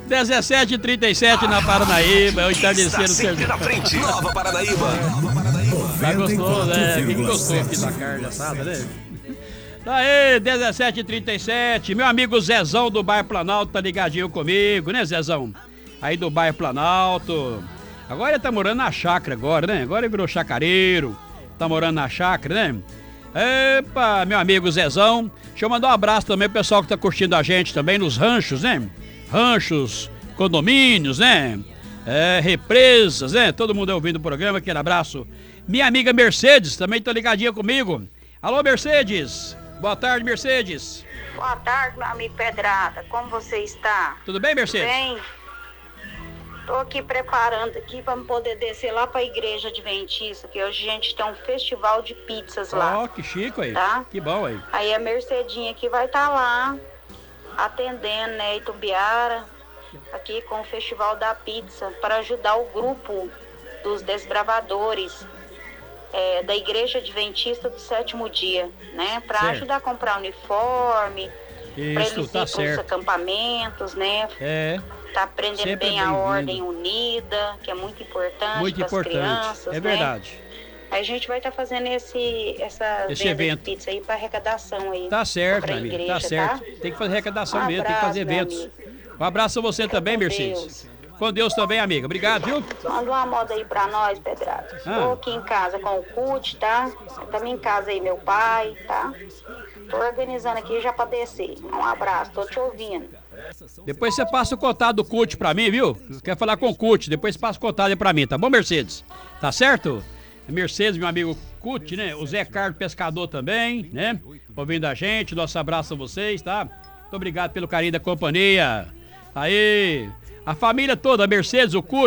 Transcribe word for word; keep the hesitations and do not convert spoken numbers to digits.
dezessete e trinta e sete na Paranaíba, é o entardecer do sempre na frente. Nova Paranaíba. Tá gostoso, né? Que gostou aqui da carne assada, né? Tá aí, dezessete e trinta e sete. Meu amigo Zezão do Bairro Planalto tá ligadinho comigo, né, Zezão? Aí do Bairro Planalto. Agora ele tá morando na chácara agora, né? Agora ele virou chacareiro. Tá morando na chácara, né? Epa, meu amigo Zezão. Deixa eu mandar um abraço também pro pessoal que tá curtindo a gente também nos ranchos, né? Ranchos, condomínios, né? É, represas, né? Todo mundo ouvindo o programa, aquele abraço. Minha amiga Mercedes também tá ligadinha comigo. Alô, Mercedes. Boa tarde, Mercedes. Boa tarde, meu amigo Pedrada. Como você está? Tudo bem, Mercedes? Bem. Tô aqui preparando aqui para poder descer lá para a igreja adventista, que hoje a gente tem um festival de pizzas lá. Ó, oh, que chique aí. Tá? Que bom aí. Aí a Mercedinha aqui vai estar tá lá atendendo, né, Itumbiara, aqui com o festival da pizza, para ajudar o grupo dos desbravadores. É, da Igreja Adventista do Sétimo Dia, né? Para ajudar a comprar uniforme, para eles tá ir para os acampamentos, né? É. Tá aprendendo bem a ordem unida, que é muito importante muito para as crianças, é né? verdade. Aí a gente vai estar tá fazendo esse, essa esse venda evento de pizza aí para arrecadação aí. Tá certo, amigo, igreja, tá certo. Tá? Tem que fazer arrecadação um mesmo, abraço, tem que fazer eventos. Um abraço a você Fica também, Mercedes. Deus. Com Deus também, amiga. Obrigado, viu? Manda uma moda aí pra nós, Pedrado. Estou ah. aqui em casa com o Cut, tá? Também em casa aí meu pai, tá? Tô organizando aqui já pra descer. Um abraço, tô te ouvindo. Depois você passa o contato do Cut pra mim, viu? Quer falar com o Cut, depois passa o contato aí pra mim, tá bom, Mercedes? Tá certo? Mercedes, meu amigo Cut, né? O Zé Carlos Pescador também, né? Ouvindo a gente, nosso abraço a vocês, tá? Muito obrigado pelo carinho da companhia. Aí, a família toda, a Mercedes, o Cut.